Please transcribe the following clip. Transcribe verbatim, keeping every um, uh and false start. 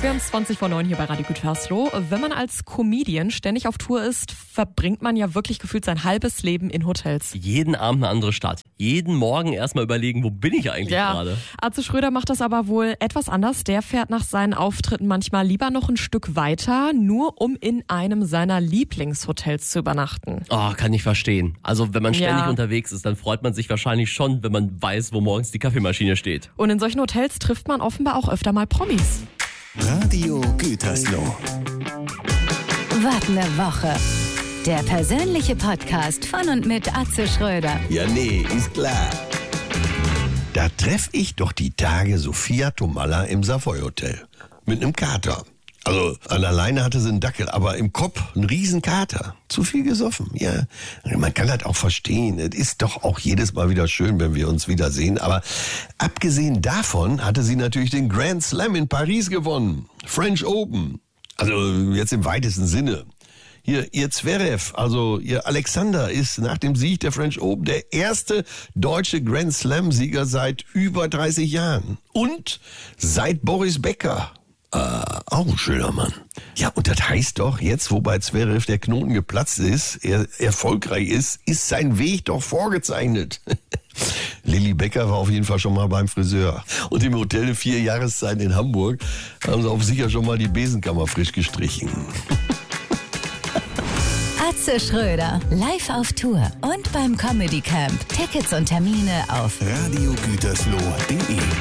vierundzwanzig vor neun hier bei Radio Gütersloh. Wenn man als Comedian ständig auf Tour ist, verbringt man ja wirklich gefühlt sein halbes Leben in Hotels. Jeden Abend eine andere Stadt. Jeden Morgen erstmal überlegen, wo bin ich eigentlich Ja, gerade? Atze Schröder macht das aber wohl etwas anders. Der fährt nach seinen Auftritten manchmal lieber noch ein Stück weiter, nur um in einem seiner Lieblingshotels zu übernachten. Oh, kann ich verstehen. Also wenn man ständig Ja. unterwegs ist, dann freut man sich wahrscheinlich schon, wenn man weiß, wo morgens die Kaffeemaschine steht. Und in solchen Hotels trifft man offenbar auch öfter mal Promis. Radio Gütersloh. Was ne Woche. Der persönliche Podcast von und mit Atze Schröder. Ja, nee, ist klar. Da treff ich doch die Tage Sophia Tomalla im Savoy Hotel. Mit einem Kater. Also an der Leine hatte sie einen Dackel, aber im Kopf ein Riesenkater. Zu viel gesoffen, ja. Man kann das auch verstehen. Es ist doch auch jedes Mal wieder schön, wenn wir uns wiedersehen. Aber abgesehen davon hatte sie natürlich den Grand Slam in Paris gewonnen. French Open. Also jetzt im weitesten Sinne. Hier, ihr Zverev, also ihr Alexander, ist nach dem Sieg der French Open der erste deutsche Grand Slam-Sieger seit über dreißig Jahren. Und seit Boris Becker. Äh, auch ein schöner Mann. Ja, und das heißt doch, jetzt wo bei Zverev der Knoten geplatzt ist, er erfolgreich ist, ist sein Weg doch vorgezeichnet. Lilly Becker war auf jeden Fall schon mal beim Friseur. Und im Hotel der vier Jahreszeiten in Hamburg haben sie auf sicher schon mal die Besenkammer frisch gestrichen. Atze Schröder, live auf Tour und beim Comedy Camp. Tickets und Termine auf radio gütersloh punkt de